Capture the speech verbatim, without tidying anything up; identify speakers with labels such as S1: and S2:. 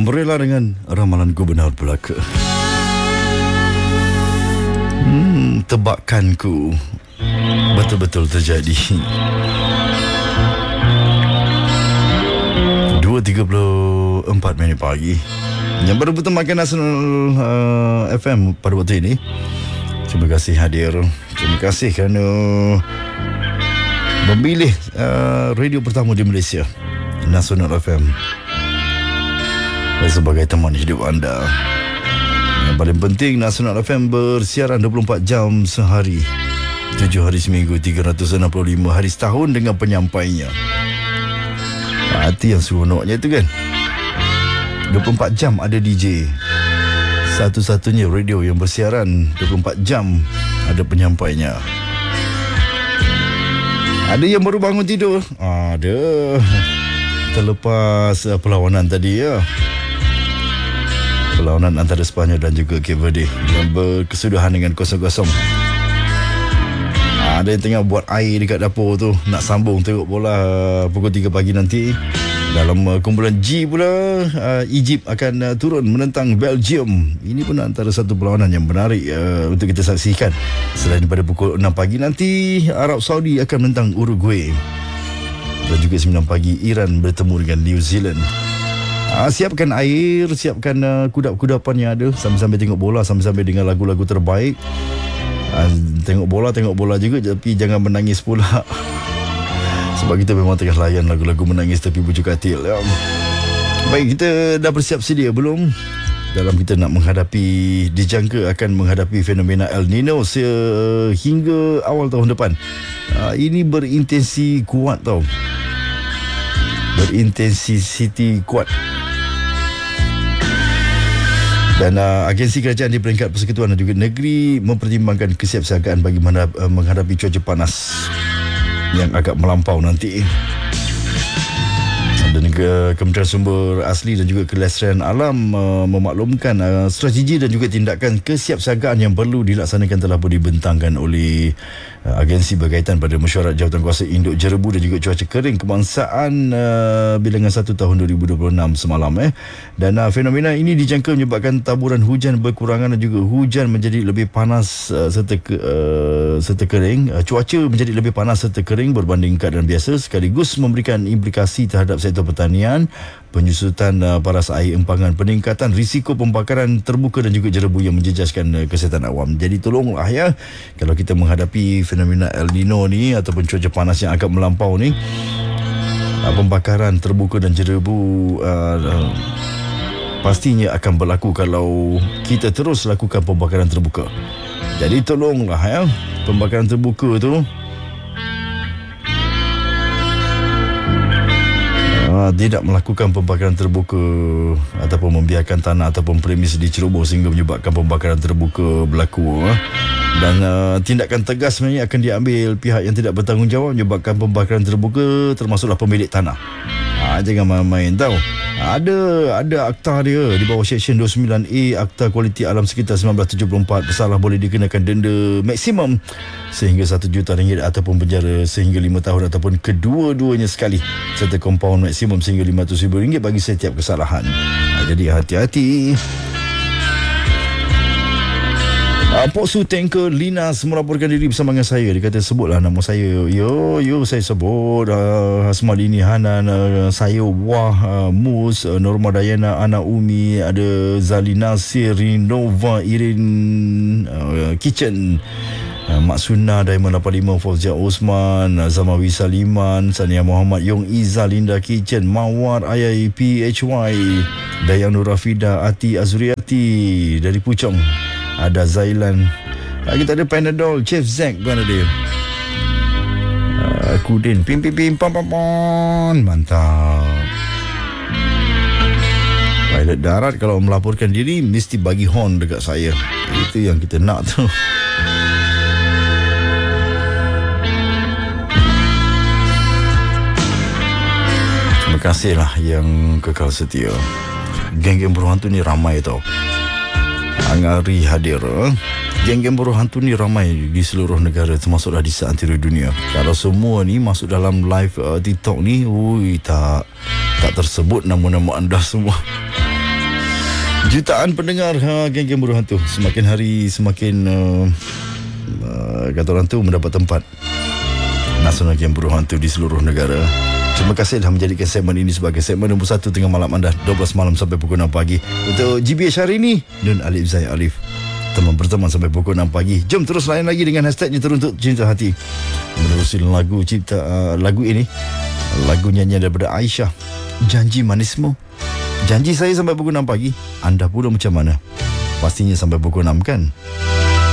S1: Umbrella dengan ramalan gubernur belaka. Hmm, tebakanku betul-betul terjadi. dua tiga puluh empat minit pagi. Yang baru bertemankan Nasional uh, F M pada waktu ini. Terima kasih hadir. Terima kasih kerana memilih uh, radio pertama di Malaysia, Nasional F M, sebagai teman hidup anda. Yang paling penting, Nasional F M bersiaran dua puluh empat jam sehari, tujuh hari seminggu, tiga ratus enam puluh lima hari setahun dengan penyampainya. Hati yang seronoknya itu kan, dua puluh empat jam ada D J. Satu-satunya radio yang bersiaran dua puluh empat jam ada penyampainya. Ada yang baru bangun tidur, ada terlepas uh, perlawanan tadi ya. Perlawanan antara Sepanyol dan juga Cape Verde yang berkesudahan dengan kosong kosong. Ada yang tengah buat air dekat dapur tu, nak sambung tengok bola uh, pukul tiga pagi nanti. Dalam uh, kumpulan G pula, uh, Egypt akan uh, turun menentang Belgium. Ini pun antara satu perlawanan yang menarik uh, untuk kita saksikan. Selain pada pukul enam pagi nanti, Arab Saudi akan menentang Uruguay. Dan juga sembilan pagi Iran bertemu dengan New Zealand. Uh, siapkan air, siapkan uh, kudap-kudapan yang ada, sambil-sambil tengok bola, sambil-sambil dengan lagu-lagu terbaik. Uh, tengok bola, tengok bola juga, tapi jangan menangis pula. Sebab kita memang tengah layan lagu-lagu menangis tapi bujuk katil ya. Baik, kita dah bersiap sedia belum? Dalam kita nak menghadapi, dijangka akan menghadapi fenomena El Nino sehingga awal tahun depan. uh, Ini berintensi kuat tau, berintensiti kuat. Dan uh, agensi kerajaan di peringkat persekutuan dan juga negeri mempertimbangkan kesiapsiagaan bagi menghadapi, uh, menghadapi cuaca panas yang agak melampau nanti. Dan juga Kementerian Sumber Asli dan juga Kelestarian Alam uh, memaklumkan uh, strategi dan juga tindakan kesiapsiagaan yang perlu dilaksanakan telah pun dibentangkan oleh uh, agensi berkaitan pada mesyuarat Jawatankuasa Induk Jerebu dan juga Cuaca Kering Kebangsaan uh, bilangan satu tahun dua ribu dua puluh enam semalam eh. Dan uh, fenomena ini dijangka menyebabkan taburan hujan berkurangan dan juga hujan menjadi lebih panas uh, serta ke, uh, serta kering. Uh, cuaca menjadi lebih panas serta kering berbanding keadaan biasa, sekaligus memberikan implikasi terhadap sektor pertanian, penyusutan uh, paras air empangan, peningkatan risiko pembakaran terbuka dan juga jerebu yang menjejaskan uh, kesihatan awam. Jadi tolonglah ya, kalau kita menghadapi fenomena El Nino ni ataupun cuaca panas yang agak melampau ni, uh, pembakaran terbuka dan jerebu uh, uh, pastinya akan berlaku kalau kita terus lakukan pembakaran terbuka. Jadi tolonglah ya, pembakaran terbuka tu Uh, tidak melakukan pembakaran terbuka ataupun membiarkan tanah ataupun premis diceroboh sehingga menyebabkan pembakaran terbuka berlaku. Uh. Dan uh, tindakan tegas sebenarnya akan diambil pihak yang tidak bertanggungjawab menyebabkan pembakaran terbuka, termasuklah pemilik tanah. Uh, jangan main-main tau. Ada ada akta dia di bawah Seksyen dua puluh sembilan A Akta Kualiti Alam Sekitar seribu sembilan ratus tujuh puluh empat. Bersalah boleh dikenakan denda maksimum sehingga satu juta ringgit ataupun penjara sehingga lima tahun ataupun kedua-duanya sekali, serta kompaun maksimum sehingga lima ratus ribu ringgit bagi setiap kesalahan. Nah, jadi hati-hati. Uh, Poksu Tanker Linas melaporkan diri bersama dengan saya. Dia kata sebutlah nama saya. Yo, yo saya sebut uh, Hasmalini Hanan, uh, saya Wah, uh, Mus, uh, Norma Dayana, Ana Umi, ada Zalina Sirinova, Irin uh, Kitchen, uh, Mak Sunnah, Diamond lapan puluh lima, Fauzia Osman, uh, Zamawi Saliman, Sania Muhammad, Yong Iza, Linda Kitchen, Mawar, Ayai P H Y, Dayang Nurafida, Ati Azuriati dari Puchong. Ada Zailan. Kita ada Panadol, Chef Zack pun ada dia. uh, Kudin, pim pim pim pam pam pam. Mantap. Pilot darat kalau melaporkan diri mesti bagi horn dekat saya. Itu yang kita nak tu. Terima kasihlah yang kekal setia. Geng-geng buruh hantu ni ramai tau. Angari hadir. Geng-geng buruh hantu ni ramai di seluruh negara, termasuklah di seantero dunia. Kalau semua ni masuk dalam live uh, TikTok ni, ui, tak tak tersebut nama-nama anda semua. Jutaan pendengar ha, geng-geng buruh hantu semakin hari semakin uh, uh, kata orang tu mendapat tempat Nasional Geng Buruh Hantu di seluruh negara. Terima kasih dah menjadikan segmen ini sebagai segmen nombor satu tengah malam anda, dua belas malam sampai pukul enam pagi. Untuk G B H hari ini, Nun Alif Zai Alif teman berteman sampai pukul enam pagi. Jom terus layan lagi dengan hashtagnya Teruntut Cinta Hati. Menerusi lagu cipta uh, lagu ini, lagu nyanyian daripada Aisyah, Janji Manismu. Janji saya sampai pukul enam pagi. Anda pula macam mana? Pastinya sampai pukul enam kan?